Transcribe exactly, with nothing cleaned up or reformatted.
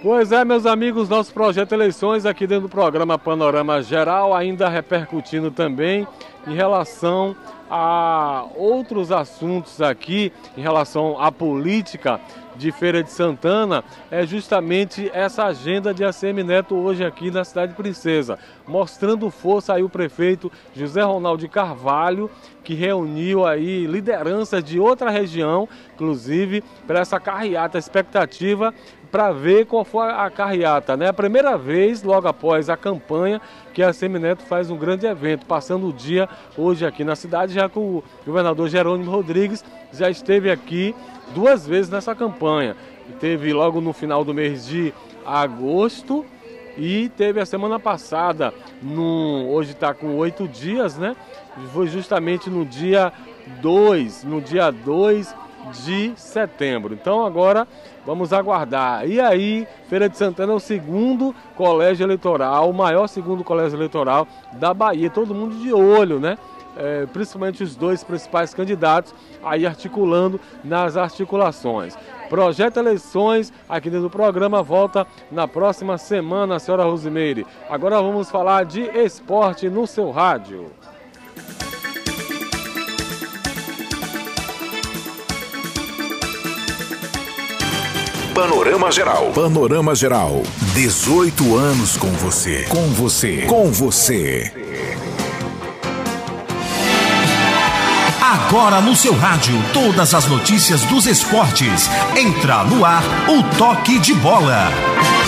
Pois é, meus amigos, nosso projeto Eleições aqui dentro do programa Panorama Geral, ainda repercutindo também em relação a outros assuntos aqui, em relação à política de Feira de Santana, é justamente essa agenda de A C M Neto hoje aqui na Cidade Princesa, mostrando força aí o prefeito José Ronaldo de Carvalho, que reuniu aí lideranças de outra região, inclusive para essa carreata, expectativa para ver qual foi a carreata, né? A primeira vez, logo após a campanha, que a A C M Neto faz um grande evento, passando o dia hoje aqui na cidade, já que o governador Jerônimo Rodrigues já esteve aqui duas vezes nessa campanha. Teve logo no final do mês de agosto e teve a semana passada, no, hoje está com oito dias, né? Foi justamente no dia dois, no dia dois de setembro. Então agora vamos aguardar. E aí, Feira de Santana é o segundo colégio eleitoral, o maior segundo colégio eleitoral da Bahia. Todo mundo de olho, né? É, principalmente os dois principais candidatos aí articulando nas articulações. Projeto Eleições, aqui dentro do programa, volta na próxima semana, senhora Rosimeire. Agora vamos falar de esporte no seu rádio. Panorama Geral. Panorama Geral. dezoito anos com você. Com você. Com você. Agora no seu rádio, todas as notícias dos esportes. Entra no ar o Toque de Bola.